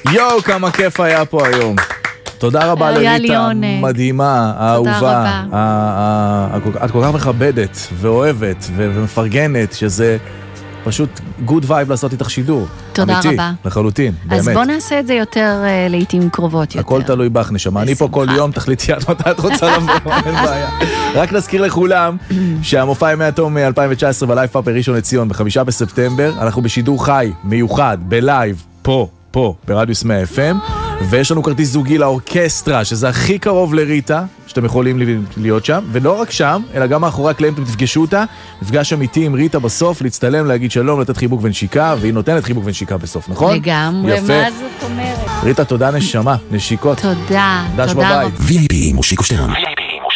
יואו, כמה כיף היה פה היום. תודה רבה לריטה, מדהימה, האהובה. את כל כך מכבדת ואוהבת ומפרגנת, שזה פשוט גוד וייב לעשות איתך שידור. תודה רבה. לחלוטין, באמת. אז בוא נעשה את זה יותר לעתים קרובות יותר. הכל תלוי בך, נשמה. אני פה כל יום, תחליטי עד מתי את רוצה לבוא, אין בעיה. רק נזכיר לכולם שהמופע ימי התום 2019 בלייב פארק בראשון לציון ב5 בספטמבר, אנחנו בשידור חי, מיוחד, בלייב, פה, ברדיוס 100 FM, ויש לנו כרטיס זוגי לאורקסטרה, שזה הכי קרוב לריטה, שאתם יכולים להיות שם, ולא רק שם, אלא גם מאחורי הקלעים אתם תפגשו אותה, מפגש אמיתי עם ריטה בסוף, להצטלם, להגיד שלום, לתת חיבוק ונשיקה, והיא נותנת חיבוק ונשיקה בסוף, נכון? לגמרי, מה זאת אומרת? ריטה, תודה נשמה, נשיקות. תודה, דש בבית. VIP, מושיקו שטרן.